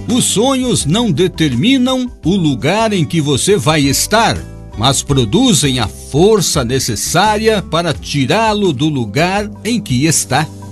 Os sonhos não determinam o lugar em que você vai estar, mas produzem a força necessária para tirá-lo do lugar em que está.